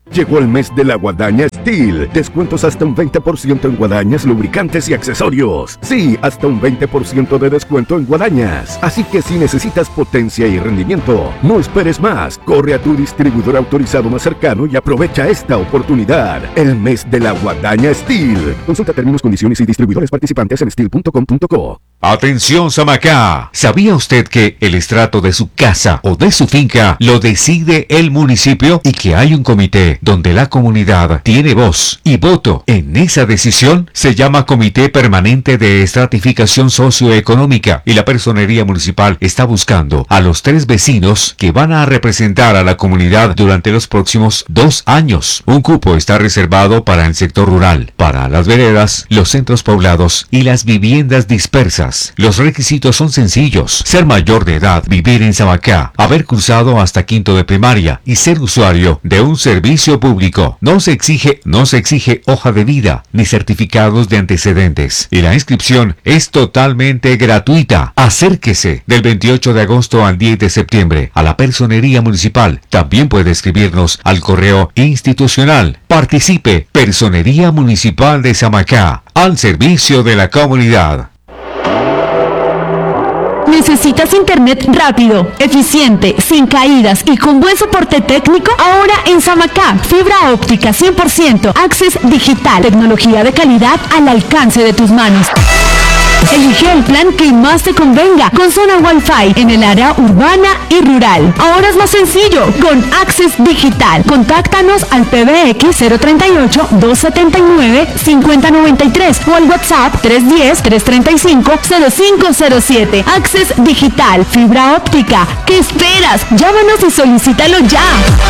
Llegó el mes de la Guadaña Steel. Descuentos hasta un 20% en guadañas, lubricantes y accesorios. Sí, hasta un 20% de descuento en guadañas. Así que si necesitas potencia y rendimiento, no esperes más. Corre a tu distribuidor autorizado más cercano y aprovecha esta oportunidad. El mes de la Guadaña Steel. Consulta términos, condiciones y distribuidores participantes en steel.com.co. Atención Samacá, ¿sabía usted que el estrato de su casa o de su finca lo decide el municipio y que hay un comité donde la comunidad tiene voz y voto en esa decisión? Se llama Comité Permanente de Estratificación Socioeconómica y la Personería Municipal está buscando a los 3 vecinos que van a representar a la comunidad durante los próximos 2 años. Un cupo está reservado para el sector rural, para las veredas, los centros poblados y las viviendas dispersas. Los requisitos son sencillos: ser mayor de edad, vivir en Samacá, haber cursado hasta 5º de primaria y ser usuario de un servicio público. No se exige hoja de vida ni certificados de antecedentes y la inscripción es totalmente gratuita. Acérquese del 28 de agosto al 10 de septiembre a la Personería Municipal. También puede escribirnos al correo institucional. Participe, Personería Municipal de Samacá, al servicio de la comunidad. ¿Necesitas internet rápido, eficiente, sin caídas y con buen soporte técnico? Ahora en Samacá, fibra óptica 100%, Access Digital, tecnología de calidad al alcance de tus manos. Elige el plan que más te convenga, con zona Wi-Fi en el área urbana y rural. Ahora es más sencillo, con Access Digital. Contáctanos al PBX 038-279-5093 o al WhatsApp 310-335-0507. Access Digital, fibra óptica. ¿Qué esperas? Llámanos y solicítalo ya.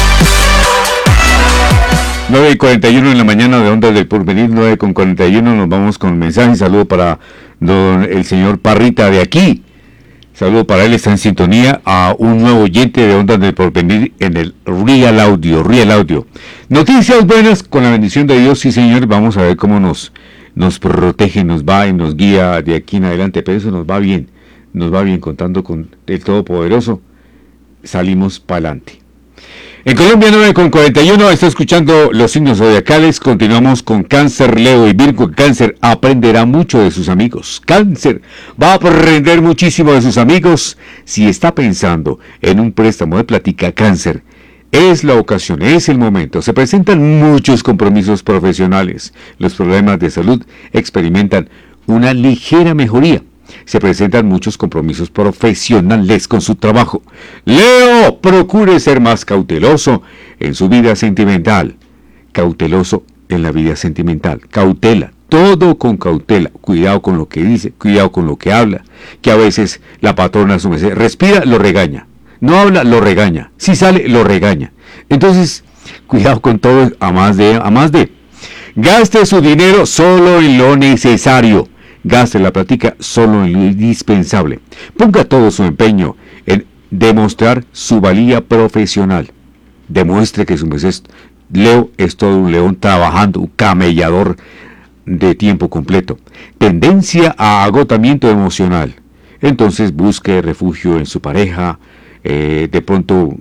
9:41 en la mañana de Ondas del Porvenir, 9:41, nos vamos con mensaje. Saludo para el señor Parrita de aquí. Saludo para él, está en sintonía a un nuevo oyente de Ondas del Porvenir en el Real Audio. Noticias buenas, con la bendición de Dios, sí señor, vamos a ver cómo nos protege, nos va y nos guía de aquí en adelante, pero eso nos va bien, contando con el Todopoderoso, salimos para adelante. En Colombia 9:41, está escuchando los signos zodiacales. Continuamos con Cáncer, Leo y Virgo. Cáncer aprenderá mucho de sus amigos. Cáncer va a aprender muchísimo de sus amigos. Si está pensando en un préstamo de plática, Cáncer, es la ocasión, es el momento. Se presentan muchos compromisos profesionales. Los problemas de salud experimentan una ligera mejoría. Se presentan muchos compromisos profesionales con su trabajo. Leo, procure ser más cauteloso en su vida sentimental. Cauteloso en la vida sentimental. Cautela, todo con cautela. Cuidado con lo que dice, cuidado con lo que habla. Que a veces la patrona a su merced respira, lo regaña. No habla, lo regaña. Si sale, lo regaña. Entonces, cuidado con todo, a más de. Gaste su dinero solo en lo necesario. Gaste la plática solo en lo indispensable. Ponga todo su empeño en demostrar su valía profesional. Demuestre que su merced Leo es todo un león trabajando, un camellador de tiempo completo. Tendencia a agotamiento emocional. Entonces busque refugio en su pareja. De pronto,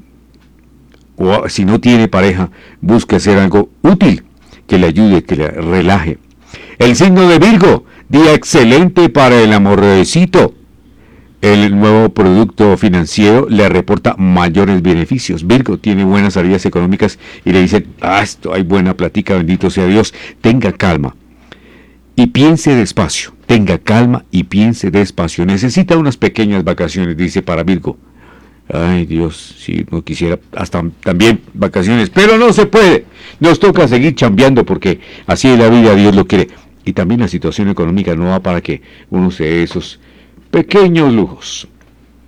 o si no tiene pareja, busque hacer algo útil que le ayude, que le relaje. El signo de Virgo. Día excelente para el amorcito. El nuevo producto financiero le reporta mayores beneficios. Virgo tiene buenas salidas económicas y le dicen, esto hay buena plática, bendito sea Dios. Tenga calma y piense despacio. Necesita unas pequeñas vacaciones, dice para Virgo. Ay Dios, si no quisiera hasta también vacaciones, pero no se puede. Nos toca seguir chambeando porque así es la vida, Dios lo quiere. Y también la situación económica no va para que uno se dé esos pequeños lujos.